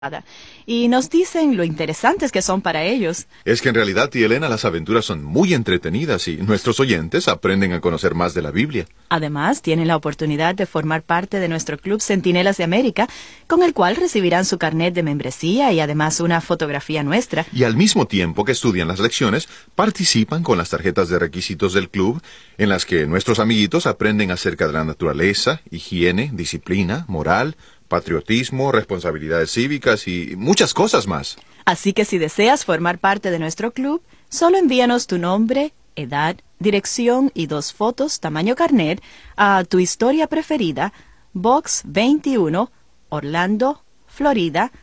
y nos dicen lo interesantes que son para ellos. Es que en realidad, tía Elena, las aventuras son muy entretenidas y nuestros oyentes aprenden a conocer más de la Biblia. Además, tienen la oportunidad de formar parte de nuestro Club Centinelas de América, con el cual recibirán su carnet de membresía y además una fotografía nuestra. Y al mismo tiempo que estudian las lecciones, participan con las tarjetas de requisitos del club, en las que nuestros amiguitos aprenden acerca de la naturaleza, higiene, disciplina, moral, patriotismo, responsabilidades cívicas y muchas cosas más. Así que si deseas formar parte de nuestro club, solo envíanos tu nombre, edad, dirección y 2 fotos tamaño carnet a Tu Historia Preferida, Box 21, Orlando, Florida,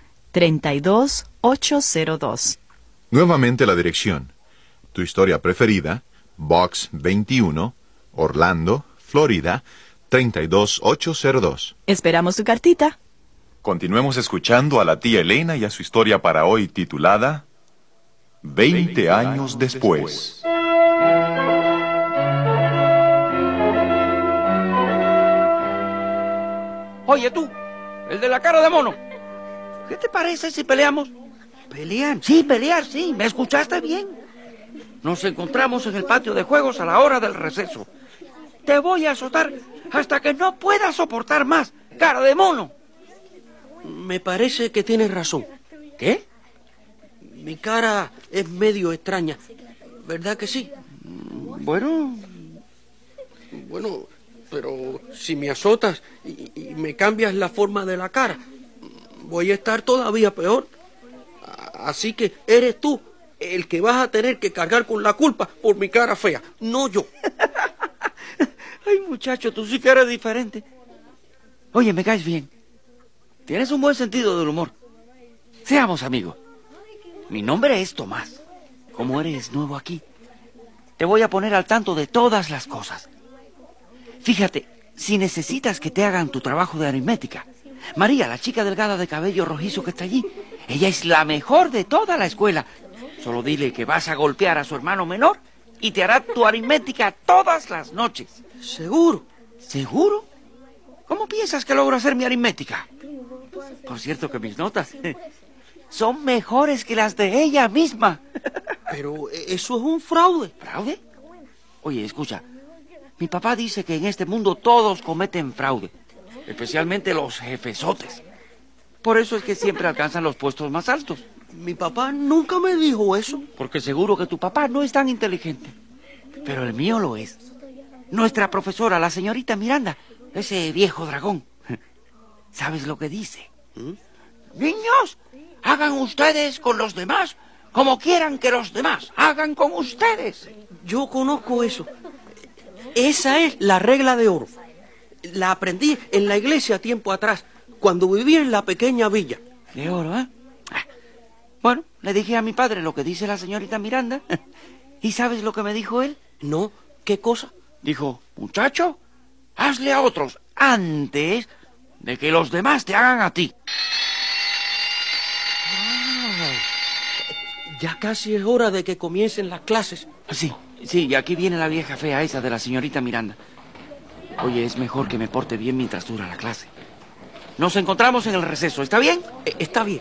32802. Nuevamente la dirección. Tu Historia Preferida, Box 21, Orlando, Florida, 32802. Esperamos tu cartita. Continuemos escuchando a la tía Elena y a su historia para hoy titulada 20 años después. Oye tú, el de la cara de mono, ¿qué te parece si peleamos? ¿Pelean? Sí, pelear, sí, ¿me escuchaste bien? Nos encontramos en el patio de juegos a la hora del receso. Te voy a azotar hasta que no puedas soportar más, cara de mono. Me parece que tienes razón. ¿Qué? Mi cara es medio extraña, ¿verdad que sí? Bueno, pero si me azotas y me cambias la forma de la cara, voy a estar todavía peor. Así que eres tú el que vas a tener que cargar con la culpa por mi cara fea, no yo. Ay, muchacho, tú sí que eres diferente. Oye, me caes bien. Tienes un buen sentido del humor. Seamos amigos. Mi nombre es Tomás. Como eres nuevo aquí, te voy a poner al tanto de todas las cosas. Fíjate, si necesitas que te hagan tu trabajo de aritmética, María, la chica delgada de cabello rojizo que está allí, ella es la mejor de toda la escuela. Solo dile que vas a golpear a su hermano menor y te hará tu aritmética todas las noches. ¿Seguro? ¿Seguro? ¿Cómo piensas que logro hacer mi aritmética? Por cierto que mis notas son mejores que las de ella misma. Pero eso es un fraude. ¿Fraude? Oye, escucha. Mi papá dice que en este mundo todos cometen fraude, especialmente los jefesotes. Por eso es que siempre alcanzan los puestos más altos. Mi papá nunca me dijo eso. Porque seguro que tu papá no es tan inteligente. Pero el mío lo es. Nuestra profesora, la señorita Miranda, ese viejo dragón. ¿Sabes lo que dice? Niños, hagan ustedes con los demás como quieran que los demás hagan con ustedes. Yo conozco eso. Esa es la regla de oro. La aprendí en la iglesia tiempo atrás, cuando vivía en la pequeña villa. De oro, ¿eh? Bueno, le dije a mi padre lo que dice la señorita Miranda. ¿Y sabes lo que me dijo él? No, ¿qué cosa? Dijo, muchacho, hazle a otros antes de que los demás te hagan a ti. Ya casi es hora de que comiencen las clases. Sí, y aquí viene la vieja fea esa de la señorita Miranda. Oye, es mejor que me porte bien mientras dura la clase. Nos encontramos en el receso, ¿está bien? Está bien.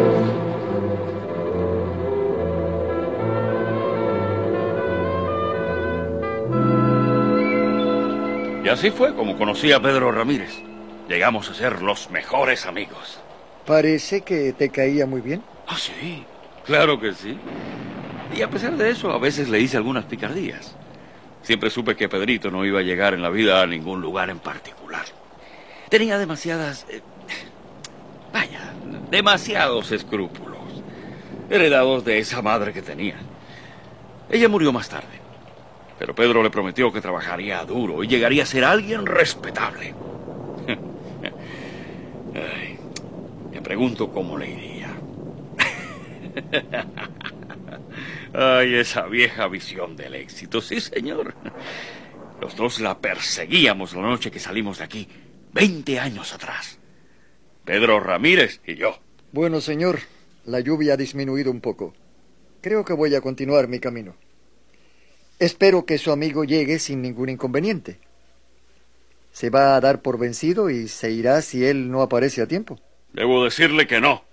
Y así fue como conocí a Pedro Ramírez. Llegamos a ser los mejores amigos. Parece que te caía muy bien. Ah, sí, claro que sí. Y a pesar de eso, a veces le hice algunas picardías. Siempre supe que Pedrito no iba a llegar en la vida a ningún lugar en particular. Tenía demasiados escrúpulos, heredados de esa madre que tenía. Ella murió más tarde, pero Pedro le prometió que trabajaría duro y llegaría a ser alguien respetable. Ay, me pregunto cómo le iría. Ay, esa vieja visión del éxito, sí, señor. Los dos la perseguíamos la noche que salimos de aquí, 20 años atrás. Pedro Ramírez y yo. Bueno, señor, la lluvia ha disminuido un poco. Creo que voy a continuar mi camino. Espero que su amigo llegue sin ningún inconveniente. Se va a dar por vencido y se irá si él no aparece a tiempo. Debo decirle que no.